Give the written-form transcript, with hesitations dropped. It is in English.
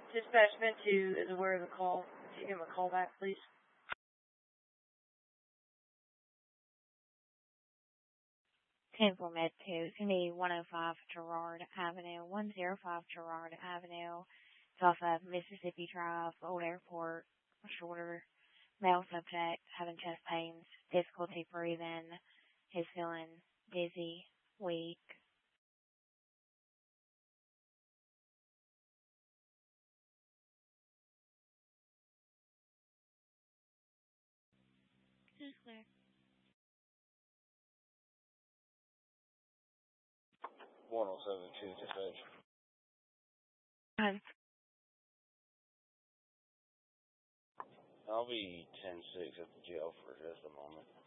Dispatch Vent 2 is aware of the call. Can you give him a call back, please? Temple Med 2, it's going to be 105 Girard Avenue, 105 Girard Avenue. It's off of Mississippi Drive, Old Airport, shorter. Male subject, having chest pains, difficulty breathing, is feeling dizzy, weak. Just clear. 1072 dispatch. Hi. I'll be 10-6 at the jail for just a moment.